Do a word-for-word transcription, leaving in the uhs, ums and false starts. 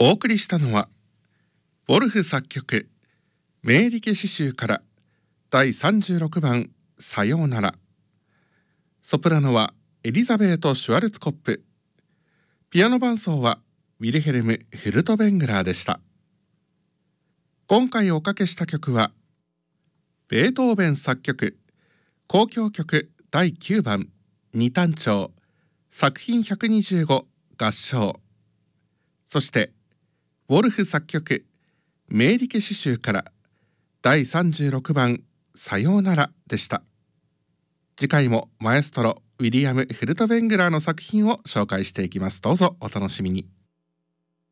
お送りしたのはウォルフ作曲メーリケ詩集からだいさんじゅうろくばんさようなら。ソプラノはエリザベート・シュワルツコップ、ピアノ伴奏はウィルヘルム・フルトベングラーでした。今回おかけした曲はベートーベン作曲交響曲だいきゅうばん二単調作品ひゃくにじゅうご合唱、そしてウォルフ作曲メーリケ詩集からだいさんじゅうろくばんさようならでした。次回もマエストロウィリアム・フルトベングラーの作品を紹介していきます。どうぞお楽しみに。